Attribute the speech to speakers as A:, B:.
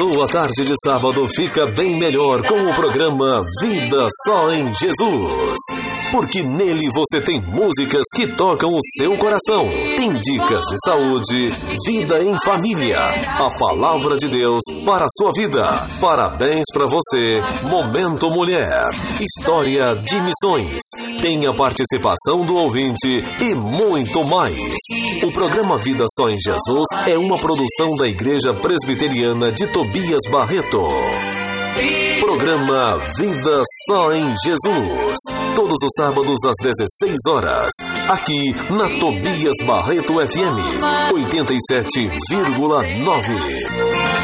A: Sua tarde de sábado fica bem melhor com o programa Vida Só em Jesus. Porque nele você tem músicas que tocam o seu coração. Tem dicas de saúde, vida em família, a palavra de Deus para a sua vida. Parabéns para você, Momento Mulher, história de missões. Tem a participação do ouvinte e muito mais. O programa Vida Só em Jesus é uma produção da Igreja Presbiteriana de Tobias Barreto. Programa Vida Só em Jesus. Todos os sábados às 16 horas. Aqui na Tobias Barreto FM 87,9.